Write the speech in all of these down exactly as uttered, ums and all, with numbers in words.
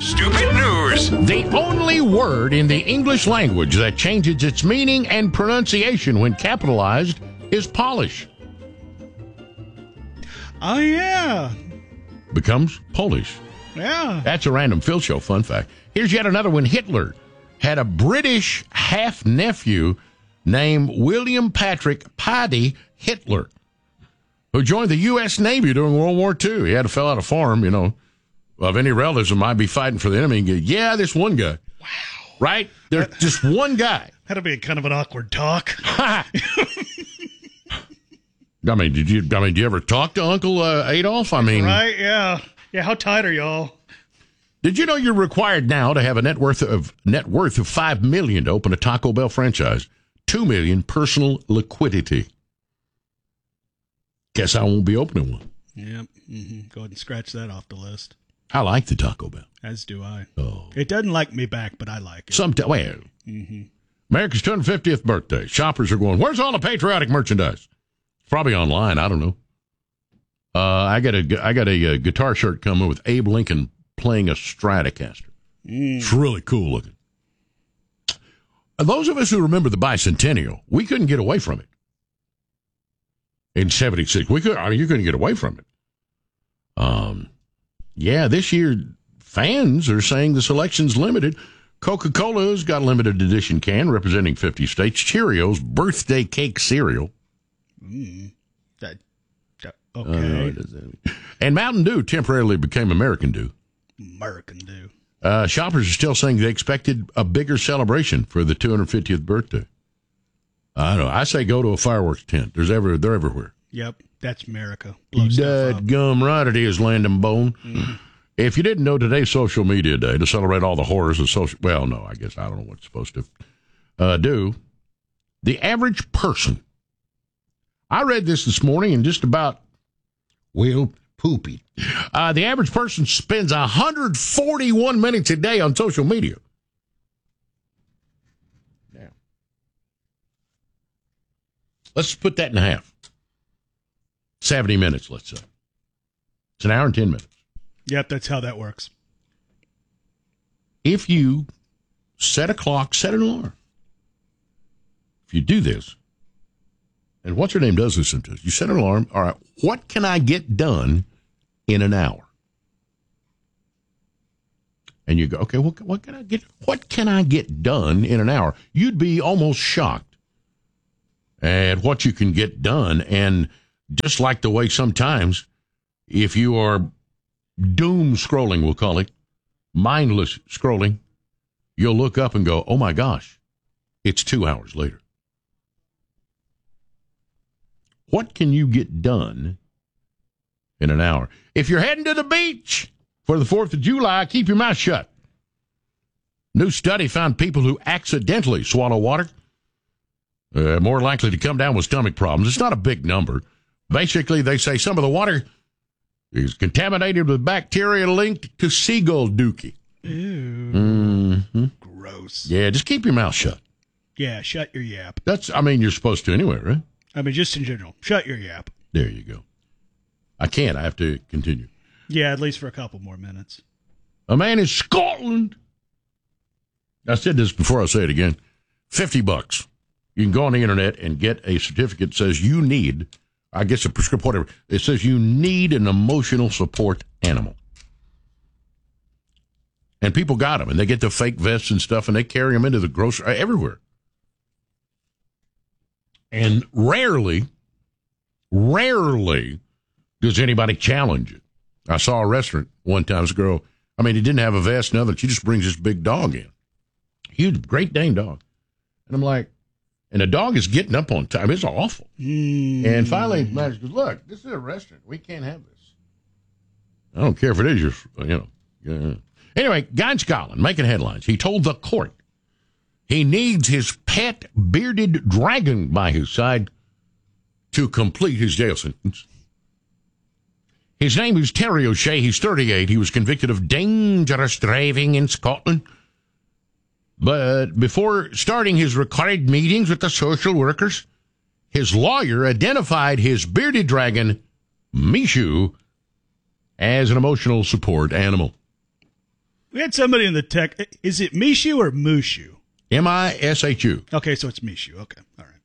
Stupid news. The only word in the English language that changes its meaning and pronunciation when capitalized is Polish. Oh, yeah. Becomes Polish. Yeah. That's a random Phil Show fun fact. Here's yet another one. Hitler had a British half-nephew named William Patrick Paddy Hitler, who joined the U S Navy during World War Two. He had to fill out a form, you know, of any relatives who might be fighting for the enemy. And go, yeah, this one guy. Wow. Right? There's That, just one guy. That'll be kind of an awkward talk. I mean, did you? I mean, did you ever talk to Uncle uh, Adolf? I mean, Right? Yeah. Yeah. How tight are y'all? did you know you're required now to have a net worth of net worth of five million to open a Taco Bell franchise? Two million personal liquidity. Guess I won't be opening one. Yep. Mm-hmm. Go ahead and scratch that off the list. I like the Taco Bell. As do I. Oh, It doesn't like me back, but I like it. Sometimes, well, Mm-hmm. America's two hundred fiftieth birthday. Shoppers are going, where's all the patriotic merchandise? It's probably online. I don't know. Uh, I got a, I got a, a guitar shirt coming with Abe Lincoln playing a Stratocaster. Mm. It's really cool looking. Those of us who remember the bicentennial, we couldn't get away from it. In seventy-six, we could. I mean, you couldn't get away from it. Um, yeah, this year fans are saying the selection's limited. Coca-Cola's got a limited edition can representing fifty states. Cheerios birthday cake cereal. Mm. That, that, okay. Uh, and Mountain Dew temporarily became American Dew. American Dew. Uh, shoppers are still saying they expected a bigger celebration for the two hundred fiftieth birthday. I don't know. I say go to a fireworks tent. There's ever they're everywhere. Yep, that's America. Blow stuff up. Gum right it is, Landon Bone. Mm-hmm. If you didn't know, today's social media day to celebrate all the horrors of social. Well, no, I guess I don't know what it's supposed to uh, do. The average person. I read this this morning and just about, well, poopy. Uh, the average person spends one hundred forty-one minutes a day on social media. Now, let's put that in half. seventy minutes, let's say. It's an hour and ten minutes. Yep, that's how that works. If you set a clock, set an alarm. If you do this, and what's her name does this sometimes, you set an alarm, all right, what can I get done in an hour? And you go, okay, what, what can I get? What can I get done in an hour? You'd be almost shocked at what you can get done. And just like the way sometimes, if you are doom scrolling, we'll call it, mindless scrolling, you'll look up and go, oh my gosh, it's two hours later. What can you get done in an hour? If you're heading to the beach for the fourth of July, keep your mouth shut. New study found people who accidentally swallow water uh, more likely to come down with stomach problems. It's not a big number. Basically, they say some of the water is contaminated with bacteria linked to seagull dookie. Ew. Mm-hmm. Gross. Yeah, just keep your mouth shut. Yeah, shut your yap. That's, I mean, you're supposed to anyway, right? I mean, just in general. Shut your yap. There you go. I can't. I have to continue. Yeah, at least for a couple more minutes. A man in Scotland. I said this before, I'll say it again. fifty bucks. You can go on the internet and get a certificate that says you need, I guess a prescription, whatever. It says you need an emotional support animal. And people got them, and they get the fake vests and stuff, and they carry them into the grocery, everywhere. And rarely, rarely does anybody challenge it. I saw a restaurant one time, this girl, I mean, he didn't have a vest, nothing. She just brings this big dog in. Huge, Great Dane dog. And I'm like, and the dog is getting up on time. It's awful. Mm. And finally, the manager goes, look, this is a restaurant. We can't have this. I don't care if it is your, you know. Yeah. Anyway, guy in Scotland making headlines. He told the court he needs his pet bearded dragon by his side to complete his jail sentence. His name is Terry O'Shea. He's thirty-eight. He was convicted of dangerous driving in Scotland. But before starting his required meetings with the social workers, his lawyer identified his bearded dragon, Mishu, as an emotional support animal. We had somebody in the tech. Is it Mishu or Mushu? M I S H U. Okay, so it's Mishu. Okay, all right.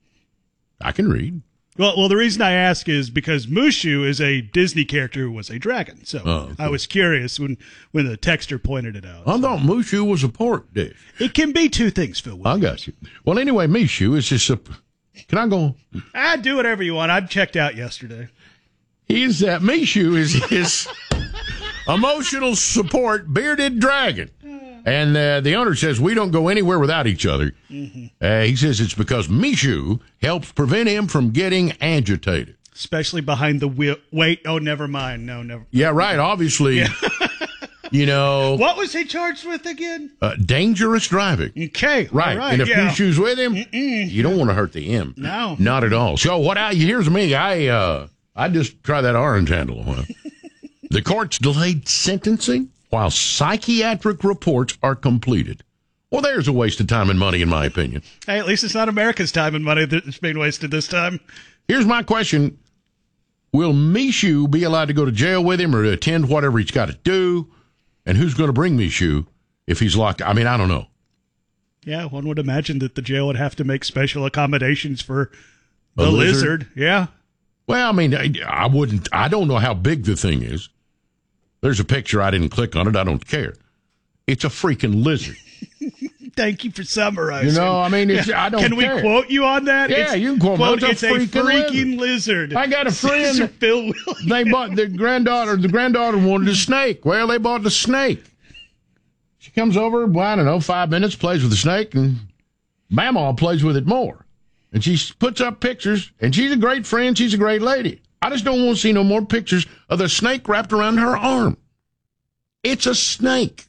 I can read. Well, well, the reason I ask is because Mushu is a Disney character who was a dragon. So Oh, okay. I was curious when, when the texter pointed it out. I thought Mushu was a pork dish. It can be two things, Phil I Williams. got you. Well, anyway, Mishu is just a. Can I go? Ah, do whatever you want. I checked out yesterday. He's uh, Mishu is his emotional support bearded dragon. And uh, the owner says, we don't go anywhere without each other. Mm-hmm. Uh, he says it's because Mishu helps prevent him from getting agitated. Especially behind the wheel. Wait, oh, never mind. No, never. Yeah, right. Obviously, yeah. You know. What was he charged with again? Uh, dangerous driving. Okay. Right. right And if yeah. Mishu's with him, Mm-mm. you don't want to hurt the M. No. Not at all. So what I, here's me. I, uh, I just try that orange handle. Huh? The court's delayed sentencing while psychiatric reports are completed. Well, there's a waste of time and money, in my opinion. Hey, at least it's not America's time and money that's being wasted this time. Here's my question. Will Mishu be allowed to go to jail with him or attend whatever he's got to do? And who's going to bring Mishu if he's locked? I mean, I don't know. Yeah, one would imagine that the jail would have to make special accommodations for the A lizard. lizard? Yeah. Well, I mean, I, I wouldn't, I don't know how big the thing is. There's a picture. I didn't click on it. I don't care. It's a freaking lizard. Thank you for summarizing. You know, I mean, it's, I don't Can we care. quote you on that? Yeah, it's, you can quote me. quote, It's It's a a freaking freaking lizard. I got a friend. Sir Phil Williams. They bought the granddaughter. The granddaughter wanted a snake. Well, they bought the snake. She comes over, well, I don't know, five minutes, plays with the snake, and Mamaw plays with it more. And she puts up pictures, and she's a great friend. She's a great lady. I just don't want to see no more pictures of the snake wrapped around her arm. It's a snake.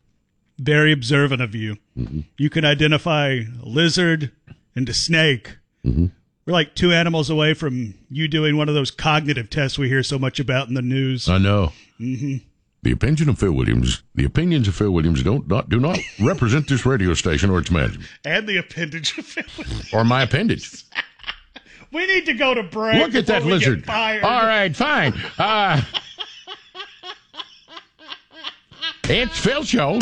Very observant of you. Mm-hmm. You can identify a lizard and a snake. Mm-hmm. We're like two animals away from you doing one of those cognitive tests we hear so much about in the news. I know. Mm-hmm. The opinion of Phil Williams, the opinions of Phil Williams don't not, do not represent this radio station or its management. And the appendage of Phil Williams. Or my appendage. We need to go to break. Look at that before we get lizard. fired. All right, fine. Uh, it's Phil Show.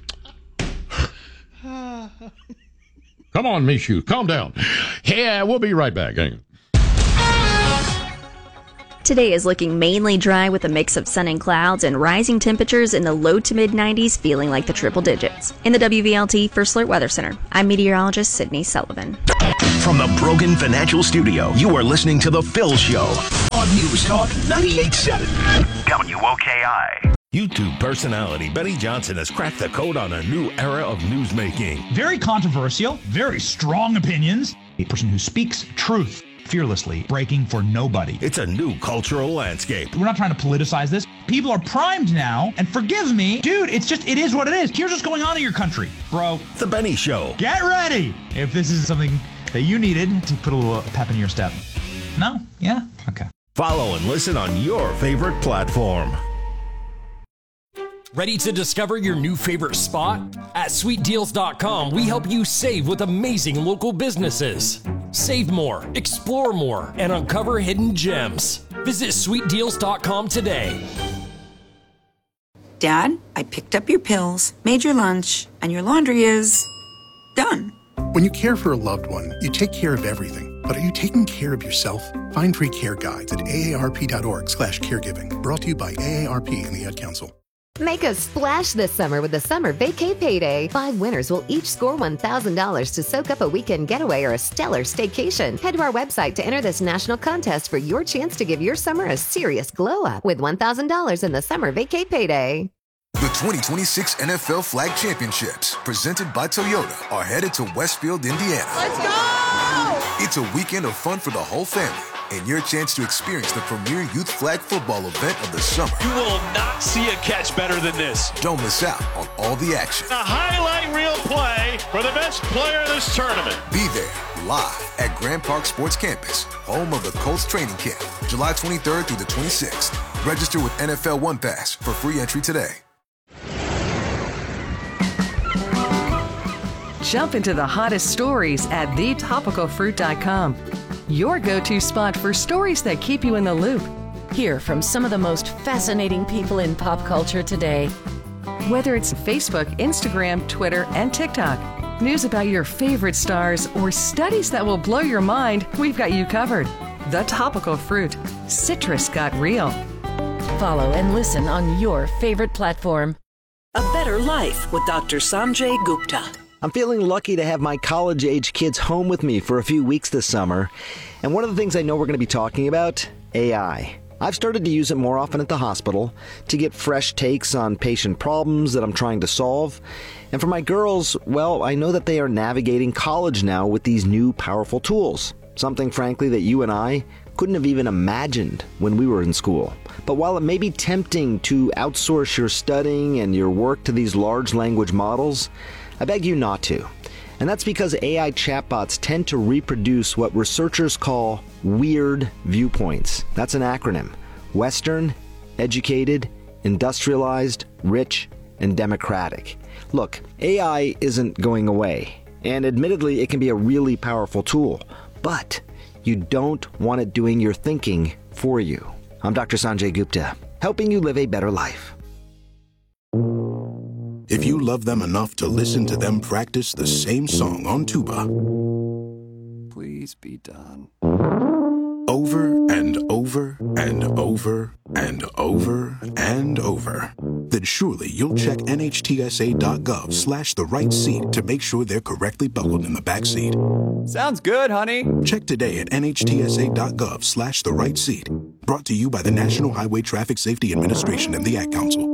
Come on, Mishu. Calm down. Yeah, we'll be right back. Hang on. Today is looking mainly dry with a mix of sun and clouds and rising temperatures in the low to mid nineties, feeling like the triple digits. In the W V L T First Alert Weather Center, I'm meteorologist Sydney Sullivan. From the Brogan Financial Studio, you are listening to The Phil Show on News Talk ninety-eight point seven W O K I. YouTube personality Benny Johnson has cracked the code on a new era of newsmaking. Very controversial, very strong opinions. A person who speaks truth fearlessly, breaking for nobody. It's a new cultural landscape. We're not trying to politicize this. People are primed now, and forgive me, dude, it's just, it is what it is. Here's what's going on in your country, bro. The Benny Show. Get ready if this is something that you needed to put a little pep in your step. No? Yeah? Okay. Follow and listen on your favorite platform. Ready to discover your new favorite spot? At sweet deals dot com, we help you save with amazing local businesses. Save more, explore more, and uncover hidden gems. Visit sweet deals dot com today. Dad, I picked up your pills, made your lunch, and your laundry is done. When you care for a loved one, you take care of everything. But are you taking care of yourself? Find free care guides at A A R P dot org slash caregiving. Brought to you by A A R P and the Ad Council. Make a splash this summer with the Summer Vacay Payday. Five winners will each score one thousand dollars to soak up a weekend getaway or a stellar staycation. Head to our website to enter this national contest for your chance to give your summer a serious glow up with one thousand dollars in the Summer Vacay Payday. The twenty twenty-six N F L Flag Championships, presented by Toyota, are headed to Westfield, Indiana. Let's go! It's a weekend of fun for the whole family, and your chance to experience the premier youth flag football event of the summer. You will not see a catch better than this. Don't miss out on all the action. A highlight reel play for the best player in this tournament. Be there live at Grand Park Sports Campus, home of the Colts training camp, July twenty-third through the twenty-sixth. Register with N F L One Pass for free entry today. Jump into the hottest stories at the topical fruit dot com. Your go-to spot for stories that keep you in the loop. Hear from some of the most fascinating people in pop culture today. Whether it's Facebook, Instagram, Twitter, and TikTok, news about your favorite stars, or studies that will blow your mind, we've got you covered. The Topical Fruit. Citrus got real. Follow and listen on your favorite platform. A Better Life with Doctor Sanjay Gupta. I'm feeling lucky to have my college-age kids home with me for a few weeks this summer. And one of the things I know we're going to be talking about, A I. I've started to use it more often at the hospital to get fresh takes on patient problems that I'm trying to solve. And for my girls, well, I know that they are navigating college now with these new powerful tools. Something, frankly, that you and I couldn't have even imagined when we were in school. But while it may be tempting to outsource your studying and your work to these large language models, I beg you not to. And that's because A I chatbots tend to reproduce what researchers call weird viewpoints. That's an acronym. Western, educated, industrialized, rich, and democratic. Look, A I isn't going away. And admittedly, it can be a really powerful tool. But you don't want it doing your thinking for you. I'm Doctor Sanjay Gupta, helping you live a better life. If you love them enough to listen to them practice the same song on tuba, please be done. Over and over and over and over and over, then surely you'll check nhtsa.gov slash the right seat to make sure they're correctly buckled in the back seat. Sounds good, honey. Check today at nhtsa.gov slash the right seat. Brought to you by the National Highway Traffic Safety Administration and the Ad Council.